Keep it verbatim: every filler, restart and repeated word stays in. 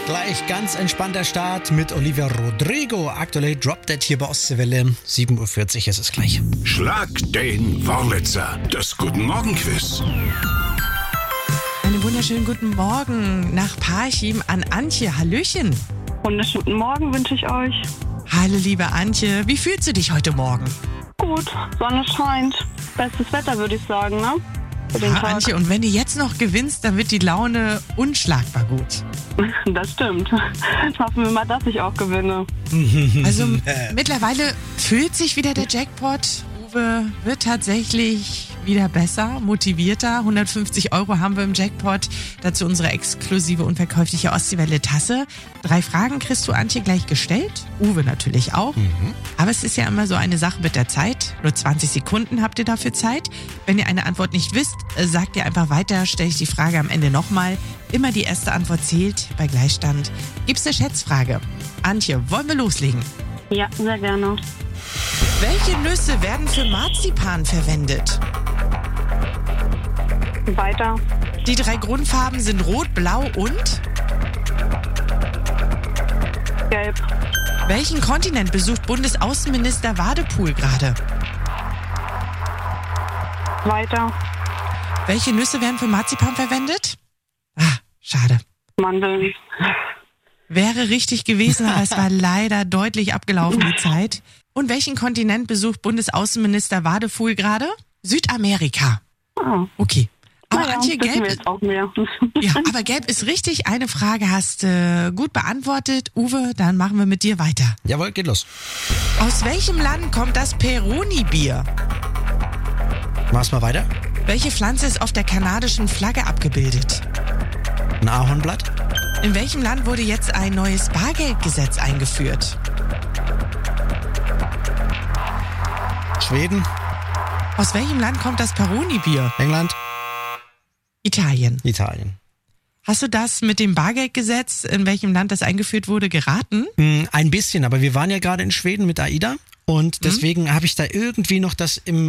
Gleich ganz entspannter Start mit Olivia Rodrigo. Aktuell Drop Dead hier bei Ostseewelle. sieben Uhr vierzig ist es gleich. Schlag den Wurlitzer. Das Guten Morgen Quiz. Einen wunderschönen guten Morgen nach Parchim an Antje. Hallöchen. Wunderschönen guten Morgen wünsche ich euch. Hallo liebe Antje, wie fühlst du dich heute Morgen? Gut, Sonne scheint. Bestes Wetter würde ich sagen, ne? Für den Ja, Tag. Antje, und wenn du jetzt noch gewinnst, dann wird die Laune unschlagbar gut. Das stimmt. Hoffen wir mal, dass ich auch gewinne. Also mittlerweile füllt sich wieder der Jackpot. Uwe wird tatsächlich wieder besser, motivierter. hundertfünfzig Euro haben wir im Jackpot. Dazu unsere exklusive unverkäufliche Ostseewelle-Tasse. Drei Fragen kriegst du, Antje, gleich gestellt. Uwe natürlich auch. Mhm. Aber es ist ja immer so eine Sache mit der Zeit. Nur zwanzig Sekunden habt ihr dafür Zeit. Wenn ihr eine Antwort nicht wisst, sagt ihr einfach weiter. Stelle ich die Frage am Ende nochmal. Immer die erste Antwort zählt. Bei Gleichstand gibt's eine Schätzfrage. Antje, wollen wir loslegen? Ja, sehr gerne. Welche Nüsse werden für Marzipan verwendet? Weiter. Die drei Grundfarben sind Rot, Blau und? Gelb. Welchen Kontinent besucht Bundesaußenminister Wadepool gerade? Weiter. Welche Nüsse werden für Marzipan verwendet? Ah, schade. Mandeln. Wäre richtig gewesen, aber es war leider deutlich abgelaufen, die Zeit. Und welchen Kontinent besucht Bundesaußenminister Wadepool gerade? Südamerika. Ah. Okay. Aber Naja, Antje, wissen gelb, wir jetzt auch mehr. ja, aber gelb ist richtig. Eine Frage hast äh, gut beantwortet. Uwe, dann machen wir mit dir weiter. Jawohl, geht los. Aus welchem Land kommt das Peroni-Bier? Mach's mal weiter. Welche Pflanze ist auf der kanadischen Flagge abgebildet? Ein Ahornblatt. In welchem Land wurde jetzt ein neues Bargeldgesetz eingeführt? Schweden. Aus welchem Land kommt das Peroni-Bier? England. Italien. Italien. Hast du das mit dem Bargeldgesetz, in welchem Land das eingeführt wurde, geraten? Hm, ein bisschen, aber wir waren ja gerade in Schweden mit AIDA und deswegen mhm. habe ich da irgendwie noch das im